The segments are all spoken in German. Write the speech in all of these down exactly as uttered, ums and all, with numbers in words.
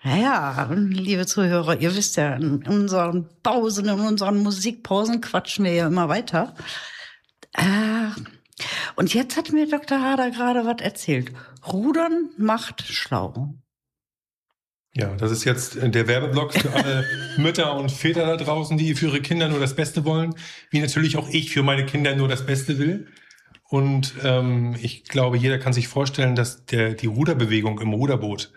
Ja, liebe Zuhörer, ihr wisst ja, in unseren Pausen, in unseren Musikpausen quatschen wir ja immer weiter. Äh, und jetzt hat mir Doktor Harder gerade was erzählt. Rudern macht schlau. Ja, das ist jetzt der Werbeblock für alle Mütter und Väter da draußen, die für ihre Kinder nur das Beste wollen, wie natürlich auch ich für meine Kinder nur das Beste will. Und ähm, ich glaube, jeder kann sich vorstellen, dass der die Ruderbewegung im Ruderboot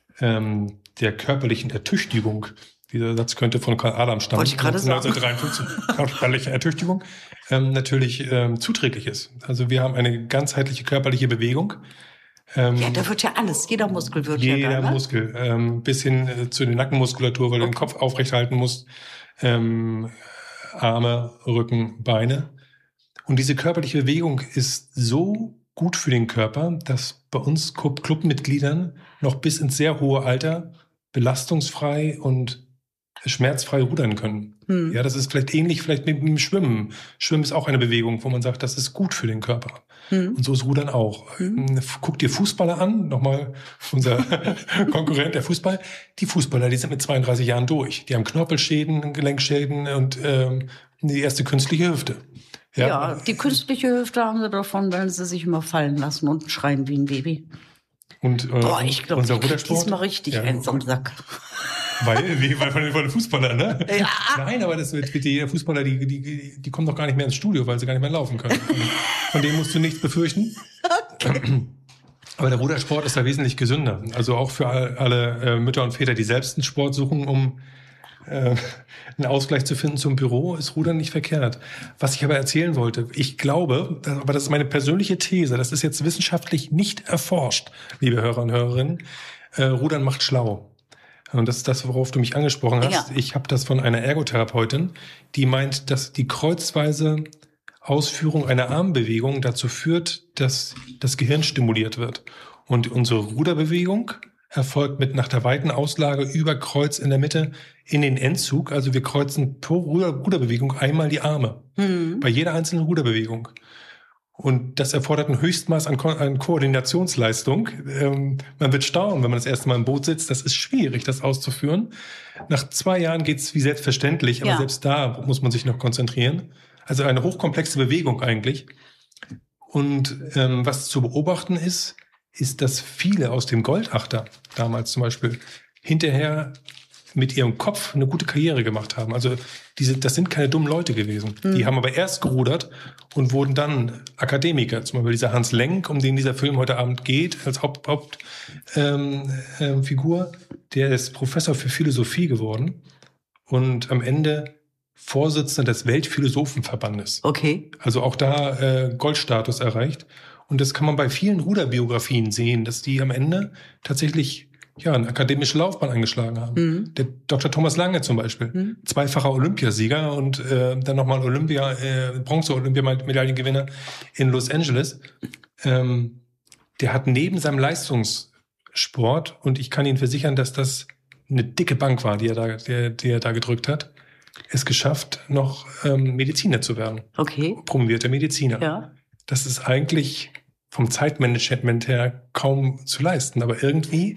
ähm, der körperlichen Ertüchtigung, dieser Satz könnte von Karl Adam stammen, wollte ich gerade sagen, neunzehnhundertdreiundfünfzig, körperliche Ertüchtigung, ähm, natürlich ähm, zuträglich ist. Also wir haben eine ganzheitliche körperliche Bewegung. Ähm, ja, da wird ja alles, jeder Muskel wird ja da. Jeder ne? Muskel, ähm, bis hin äh, zu der Nackenmuskulatur, weil okay. du den Kopf aufrecht halten musst, ähm, Arme, Rücken, Beine. Und diese körperliche Bewegung ist so gut für den Körper, dass bei uns Clubmitgliedern noch bis ins sehr hohe Alter belastungsfrei und schmerzfrei rudern können. Hm. Ja, das ist vielleicht ähnlich vielleicht mit dem Schwimmen. Schwimmen ist auch eine Bewegung, wo man sagt, das ist gut für den Körper. Hm. Und so ist Rudern auch. Hm. Guck dir Fußballer an, nochmal unser Konkurrent, der Fußball. Die Fußballer, die sind mit zweiunddreißig Jahren durch. Die haben Knorpelschäden, Gelenkschäden und ähm, die erste künstliche Hüfte. Ja. ja, die künstliche Hüfte haben sie davon, wenn sie sich immer fallen lassen und schreien wie ein Baby. Und äh, Boah, ich glaube, unser ich krieg diesmal richtig ja. einen am Sack. Weil, wie, weil von den, von den Fußballern, ne? Ja. Nein, aber das wird die Fußballer, die, die, die kommen doch gar nicht mehr ins Studio, weil sie gar nicht mehr laufen können. Von, von denen musst du nichts befürchten. Okay. Aber der Rudersport ist da wesentlich gesünder. Also auch für alle, alle äh, Mütter und Väter, die selbst einen Sport suchen, um äh, einen Ausgleich zu finden zum Büro, ist Rudern nicht verkehrt. Was ich aber erzählen wollte, ich glaube, aber das ist meine persönliche These, das ist jetzt wissenschaftlich nicht erforscht, liebe Hörer und Hörerinnen, äh, Rudern macht schlau. Und das ist das, worauf du mich angesprochen hast. Ja. Ich habe das von einer Ergotherapeutin, die meint, dass die kreuzweise Ausführung einer Armbewegung dazu führt, dass das Gehirn stimuliert wird. Und unsere Ruderbewegung erfolgt mit nach der weiten Auslage über Kreuz in der Mitte in den Endzug. Also wir kreuzen pro Ruder- Ruderbewegung einmal die Arme. Mhm. Bei jeder einzelnen Ruderbewegung. Und das erfordert ein Höchstmaß an, Ko- an Koordinationsleistung. Ähm, man wird staunen, wenn man das erste Mal im Boot sitzt. Das ist schwierig, das auszuführen. Nach zwei Jahren geht's wie selbstverständlich, aber ja. selbst da muss man sich noch konzentrieren. Also eine hochkomplexe Bewegung eigentlich. Und ähm, was zu beobachten ist, ist, dass viele aus dem Goldachter damals zum Beispiel hinterher mit ihrem Kopf eine gute Karriere gemacht haben. Also diese, das sind keine dummen Leute gewesen. Mhm. Die haben aber erst gerudert und wurden dann Akademiker. Zum Beispiel dieser Hans Lenk, um den dieser Film heute Abend geht, als Hauptfigur, Haupt, ähm, ähm, Figur, der ist Professor für Philosophie geworden und am Ende Vorsitzender des Weltphilosophenverbandes. Okay. Also auch da äh, Goldstatus erreicht. Und das kann man bei vielen Ruderbiografien sehen, dass die am Ende tatsächlich ja eine akademische Laufbahn eingeschlagen haben. Mhm. Der Doktor Thomas Lange zum Beispiel, mhm. zweifacher Olympiasieger und äh, dann nochmal Olympia, äh, Bronze-Olympiamedaillengewinner in Los Angeles. Ähm, der hat neben seinem Leistungssport, und ich kann Ihnen versichern, dass das eine dicke Bank war, die er da, die, die er da gedrückt hat, es geschafft, noch ähm, Mediziner zu werden. Okay. Promovierter Mediziner. Ja. Das ist eigentlich vom Zeitmanagement her kaum zu leisten, aber irgendwie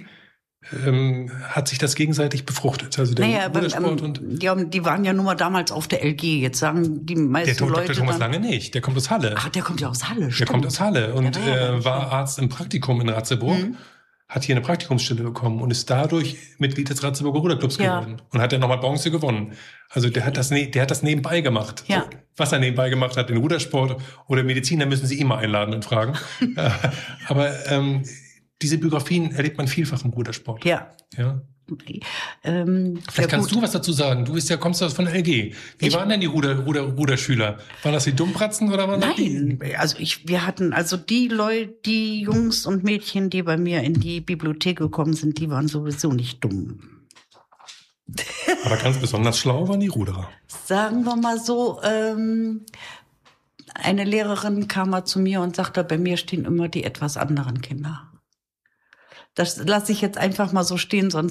ähm, hat sich das gegenseitig befruchtet. Also der naja, Rudersport ähm, und ja, die waren ja nun mal damals auf der L G. Jetzt sagen die meisten der Leute Doktor Thomas dann, Lange nicht. Der kommt aus Halle. Ach, der kommt ja aus Halle. Der stimmt. kommt aus Halle und ja, ja, äh, war Arzt im Praktikum in Ratzeburg. Mhm. Hat hier eine Praktikumsstelle bekommen und ist dadurch Mitglied des Ratzeburger Ruderclubs ja. geworden. Und hat dann nochmal Bronze gewonnen. Also der hat das, ne- der hat das nebenbei gemacht. Ja. Was er nebenbei gemacht hat, den Rudersport oder Mediziner, müssen Sie immer einladen und fragen. Aber ähm, diese Biografien erlebt man vielfach im Rudersport. Ja. Ja. Ähm, Vielleicht ja, kannst gut. du was dazu sagen. Du bist ja, kommst aus von der L G. Wie ich, waren denn die Ruder, Ruder, Ruderschüler? Waren das die Dummpratzen oder waren das die? Nein, also ich, wir hatten, also die Leute, die Jungs und Mädchen, die bei mir in die Bibliothek gekommen sind, die waren sowieso nicht dumm. Aber ganz besonders schlau waren die Ruderer. Sagen wir mal so, ähm, eine Lehrerin kam mal zu mir und sagte, bei mir stehen immer die etwas anderen Kinder. Das lasse ich jetzt einfach mal so stehen, sonst